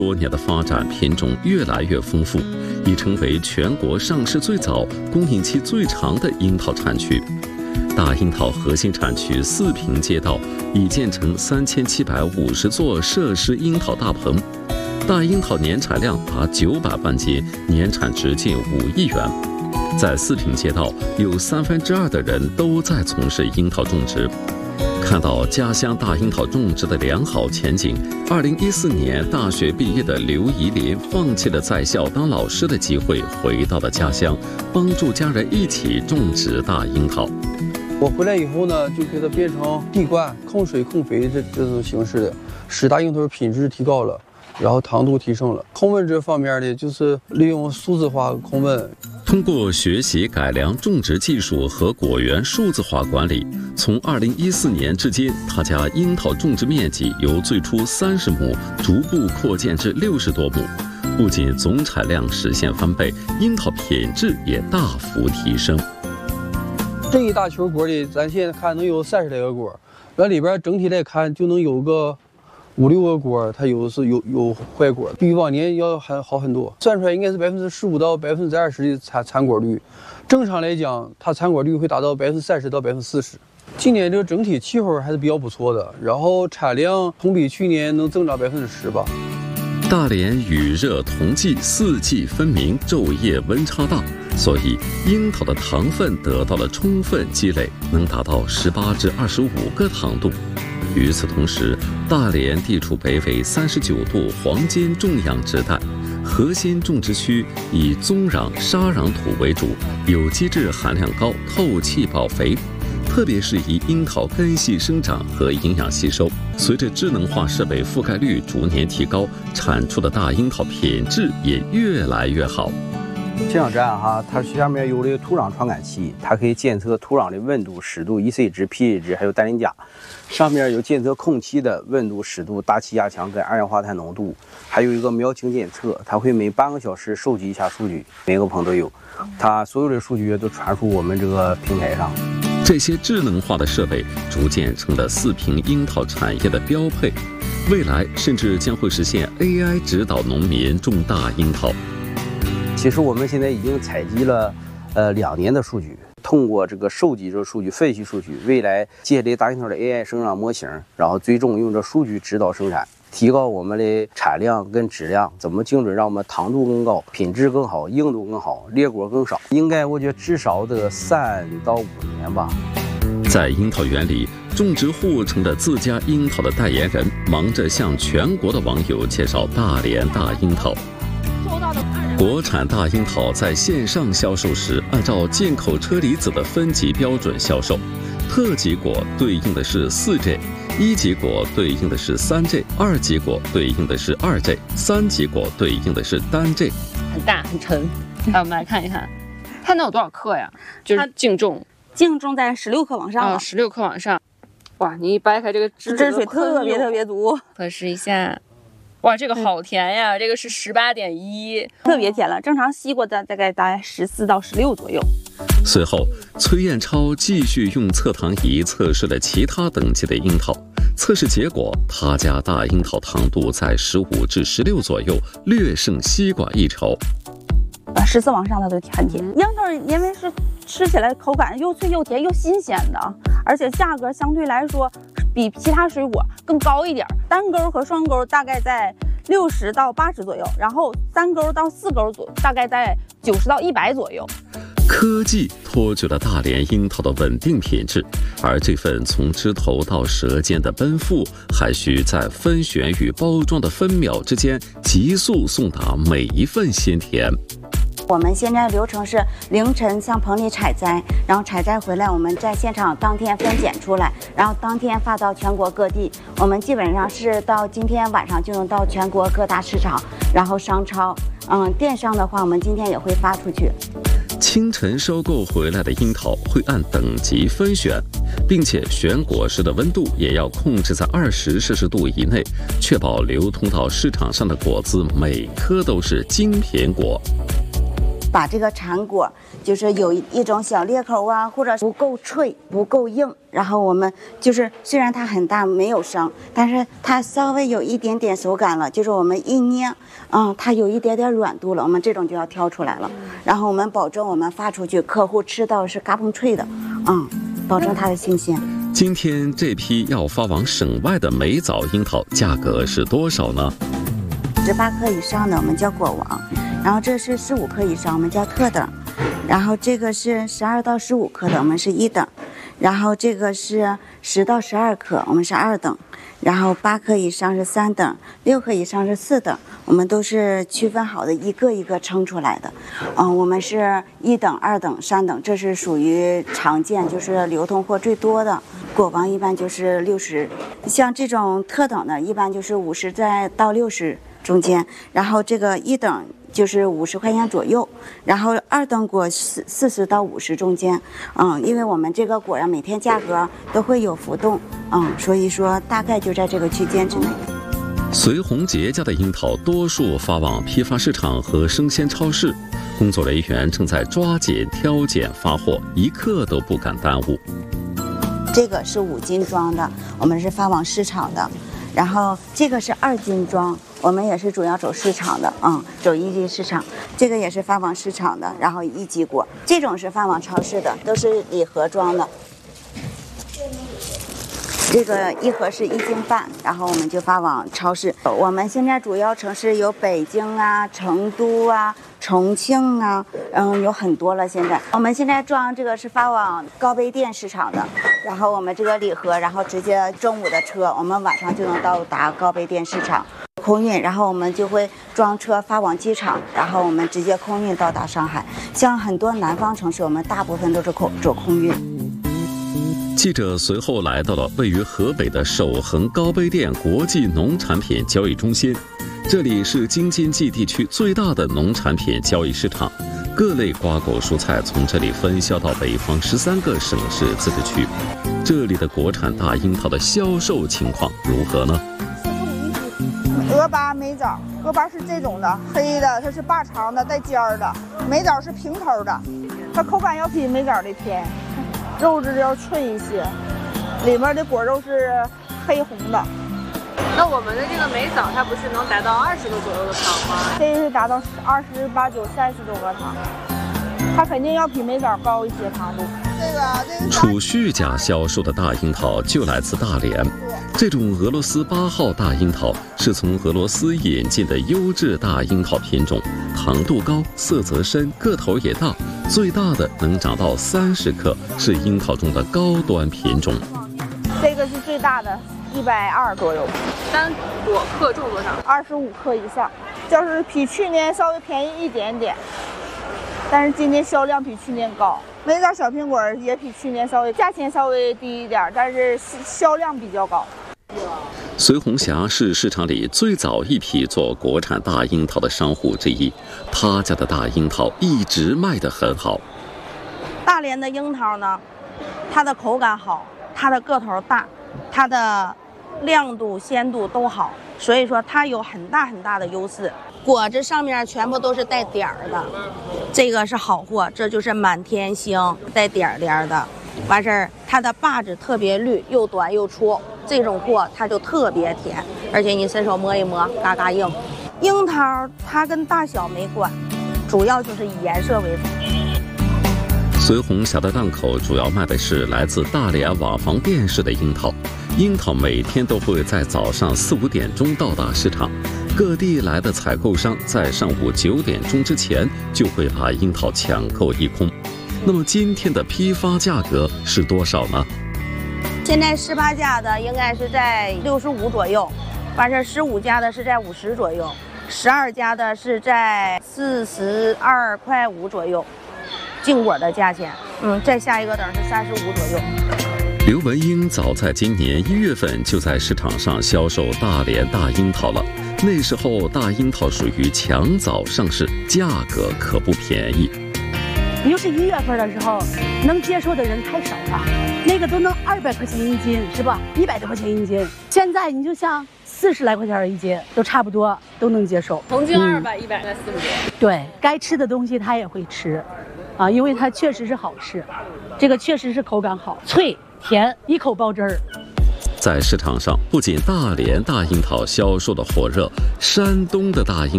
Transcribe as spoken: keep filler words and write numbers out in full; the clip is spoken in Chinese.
多年的发展，品种越来越丰富，已成为全国上市最早、供应期最长的樱桃产区。大樱桃核心产区四平街道已建成三千七百五十座设施樱桃大棚，大樱桃年产量达九百万斤，年产值近五亿元。在四平街道，有三分之二的人都在从事樱桃种植。看到家乡大樱桃种植的良好前景，二零一四年大学毕业的刘怡林放弃了在校当老师的机会，回到了家乡，帮助家人一起种植大樱桃。 我回来以后呢，就给它变成地灌、控水、控肥这这种形式的，使大樱桃品质提高了，然后糖度提升了。控温这方面呢，就是利用数字化控温。 通过学习改良种植技术和果园数字化管理，从二零一四年至今，他家樱桃种植面积由最初三十亩逐步扩建至六十多亩，不仅总产量实现翻倍，樱桃品质也大幅提升。 这一大球果里，咱现在看能有三十来个果，那里边整体来看就能有个五六个果，它有是有有坏果，比往年要还好很多。算出来应该是百分之十五到百分之二十的产产果率，正常来讲，它产果率会达到百分之三十到百分之四十。今年这个整体气候还是比较不错的，然后产量同比去年能增长百分之十吧。 大连雨热同季，四季分明，昼夜温差大，所以樱桃的糖分得到了充分积累，能达到十八至二十五个糖度。与此同时，大连地处北纬三十九度黄金种养植带，核心种植区以棕壤、沙壤土为主，有机质含量高，透气保肥，特别适宜樱桃根系生长和营养吸收。随着智能化设备覆盖率逐年提高，产出的大樱桃品质也越来越好。 这样站哈，它下面有这个土壤传感器，它可以监测土壤的温度、湿度、E C 值、pH 值，还有氮磷钾。上面有监测空气的温度、湿度、大气压强跟二氧化碳浓度，还有一个苗情监测，它会每半个小时收集一下数据，每个棚都有。它所有的数据都传输我们这个平台上。 这些智能化的设备逐渐成了四平樱桃产业的标配，未来甚至将会实现 A I 指导农民种大樱桃。 其实我们现在已经采集了呃两年的数据，通过这个收集这个数据、分析数据，未来建立大樱桃的 A I 生长模型，然后最终用这数据指导生产，提高我们的产量跟质量，怎么精准让我们糖度更高、品质更好、硬度更好、裂果更少。应该我觉得至少得三到五年吧。 在樱桃园里，种植户成了自家樱桃的代言人，忙着向全国的网友介绍大连大樱桃。国产大樱桃在线上销售时，按照进口车厘子的分级标准销售，特级果对应的是四 G， 一级果对应的是三 G， 二级果对应的是二 G， 三级果对应的是单 G。 很大很沉，来我们来看一看，它能有多少克呀？就是净重， 净重在十六克往上。 啊，十六克往上。哇，你一掰开这个汁汁水特别特别足， 测试一下。哇，这个好甜呀！这个是十八点一， 特别甜了。正常西瓜的大概大概十四到十六左右。 随后，崔彦超继续用测糖仪测试了其他等级的樱桃，测试结果，他家大樱桃糖度在十五至十六左右，略胜西瓜一筹。 呃，十四往上它都很甜。樱桃因为是吃起来口感又脆又甜又新鲜的，而且价格相对来说比其他水果更高一点，单钩和双钩大概在六十到八十左右，然后三钩到四钩左大概在九十到一百左右。 科技托举了大连樱桃的稳定品质，而这份从枝头到舌尖的奔赴，还需在分选与包装的分秒之间急速送达每一份鲜甜。 我们现在流程是凌晨向棚里采摘，然后采摘回来，我们在现场当天分拣出来，然后当天发到全国各地。我们基本上是到今天晚上就能到全国各大市场，然后商超，嗯，电商的话，我们今天也会发出去。 清晨收购回来的樱桃会按等级分选，并且选果时的温度也要控制在二十摄氏度以内，确保流通到市场上的果子每颗都是精品果。 把这个产果就是有一种小裂口啊，或者不够脆、不够硬，然后我们就是虽然它很大没有生，但是它稍微有一点点手感了，就是我们一捏，嗯，它有一点点软度了，我们这种就要挑出来了。然后我们保证我们发出去，客户吃到是嘎嘣脆的，嗯，保证它的新鲜。 今天这批要发往省外的美枣樱桃价格是多少呢？ 十八克以上的我们叫果王，然后这是十五克以上我们叫特等，然后这个是十二到十五克的我们是一等，然后这个是十到十二克我们是二等，然后八克以上是三等，六克以上是四等，我们都是区分好的，一个一个称出来的。嗯，我们是一等、二等、三等，这是属于常见，就是流通货最多的。果王一般就是六十，像这种特等的，一般就是五十再到六十中间，然后这个一等就是五十块钱左右，然后二等果四四十到五十中间，嗯，因为我们这个果呀每天价格都会有浮动，嗯，所以说大概就在这个区间之内。 隋红杰家的樱桃多数发往批发市场和生鲜超市，工作人员正在抓紧挑拣发货，一刻都不敢耽误。 这个是五斤装的，我们是发往市场的，然后这个是二斤装，我们也是主要走市场的，嗯，走一级市场。这个也是发往市场的，然后一级果，这种是发往超市的，都是礼盒装的。这个一盒是一斤半，然后我们就发往超市。我们现在主要城市有北京啊、成都啊、重庆啊，嗯，有很多了。现在我们现在装这个是发往高碑店市场的，然后我们这个礼盒，然后直接中午的车，我们晚上就能到达高碑店市场。空运，然后我们就会装车发往机场，然后我们直接空运到达上海。像很多南方城市，我们大部分都是空走空运。 记者随后来到了位于河北的守恒高碑店国际农产品交易中心，这里是京津冀地区最大的农产品交易市场，各类瓜果蔬菜从这里分销到北方十三个省市自治区。这里的国产大樱桃的销售情况如何呢？ 鹅粑、美枣，鹅粑是这种的，黑的，它是把长的，带尖儿的；美枣是平头的，它口感要比美枣的甜，肉质要脆一些，里面的果肉是黑红的。 那我们的这个美枣，它不是能达到二十个左右的糖吗？ 这是达到二十八九、三十多个糖，它肯定要比美枣高一些糖度。这个这个储蓄家销售的大樱桃就来自大连，这种俄罗斯八号大樱桃是从俄罗斯引进的优质大樱桃品种，糖度高，色泽深，个头也大，最大的能长到三十克，是樱桃中的高端品种。 这个是最大的，一百二左右， 单果克重多少？ 二十五克以上，就是比去年稍微便宜一点点，但是今年销量比去年高。美枣小苹果也比去年稍微价钱稍微低一点，但是销量比较高。 隋红霞是市场里最早一批做国产大樱桃的商户之一，他家的大樱桃一直卖得很好。 大连的樱桃呢，它的口感好，它的个头大，它的亮度、鲜度都好，所以说它有很大很大的优势。果子上面全部都是带点儿的，这个是好货，这就是满天星带点儿点儿的。完事儿，它的把子特别绿，又短又粗，这种货它就特别甜，而且你伸手摸一摸，嘎嘎硬。樱桃它跟大小没关，主要就是以颜色为主。 隋红霞的档口主要卖的是来自大连瓦房店市的樱桃，樱桃每天都会在早上四五点钟到达市场，各地来的采购商在上午九点钟之前就会把樱桃抢购一空。那么今天的批发价格是多少呢？ 现在十八家的应该是在六十五左右，完事十五家的是在五十左右，十二家的是在四十二块五左右，净果的价钱。嗯，再下一个等是三十五左右。 刘文英早在今年一月份就在市场上销售大连大樱桃了，那时候大樱桃属于抢早上市，价格可不便宜。 你就是一月份的时候，能接受的人太少了，那个都能二百块钱一斤，是吧？一百多块钱一斤。现在你就像四十来块钱一斤，都差不多，都能接受。 从斤二百，一百在四十多。 对，该吃的东西他也会吃，啊，因为它确实是好吃，这个确实是口感好，脆甜，一口爆汁儿。 在市场上，不仅大连大樱桃销售的火热，山东的大樱